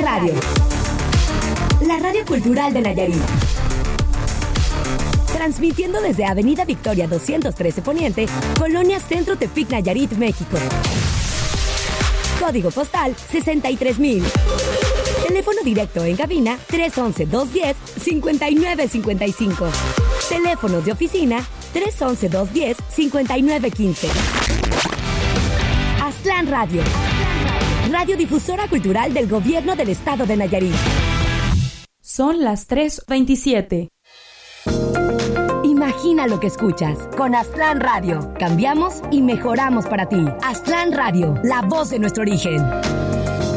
Radio. La radio cultural de Nayarit. Transmitiendo desde Avenida Victoria 213 Poniente, Colonia Centro Tepic, Nayarit, México. Código postal 63,000. Teléfono directo en cabina 311-210-5955. Teléfonos de oficina 311-210-5915. Aztlán Radio. Radiodifusora cultural del Gobierno del Estado de Nayarit. Son las 3:27. Imagina lo que escuchas. Con Aztlán Radio. Cambiamos y mejoramos para ti. Aztlán Radio, la voz de nuestro origen.